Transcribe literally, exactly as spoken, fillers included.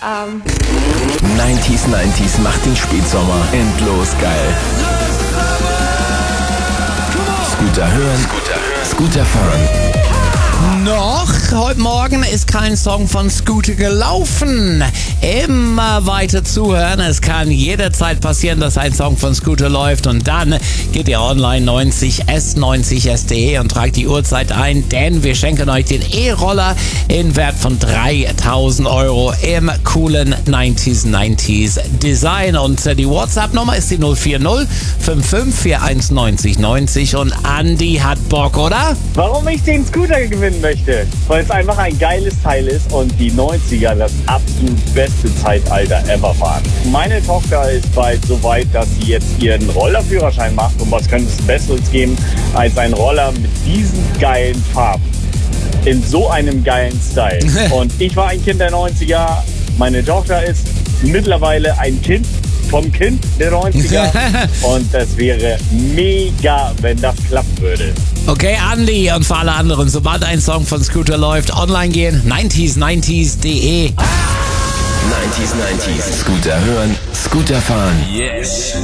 Ähm. neunziger neunziger macht den Spätsommer endlos geil. Scooter hören, Scooter fahren. Noch heute Morgen ist kein Song von Scooter gelaufen. Immer weiter zuhören. Es kann jederzeit passieren, dass ein Song von Scooter läuft. Und dann geht ihr online neunzig S neunzig S punkt de und tragt die Uhrzeit ein, denn wir schenken euch den E-Roller in Wert von dreitausend Euro im coolen neunziger neunziger Design. Und die WhatsApp-Nummer ist die null vier null fünf fünf vier eins neunzig neunzig. Und Andi hat Bock, oder? Warum ich den Scooter gewinnen möchte? Weil es einfach ein geiles Teil ist und die neunziger das absolut beste Zeitalter ever waren. Meine Tochter ist bald so weit, dass sie jetzt ihren Rollerführerschein macht. Und was könnte es Besseres geben als ein Roller mit diesen geilen Farben? In so einem geilen Style. Und ich war ein Kind der neunziger. Meine Tochter ist mittlerweile ein Kind vom Kind der neunziger. Und das wäre mega, wenn das klappen würde. Okay, Andi, und für alle anderen, sobald ein Song von Scooter läuft, online gehen, neunziger neunziger punkt de. neunziger neunziger Scooter hören, Scooter fahren. Yes.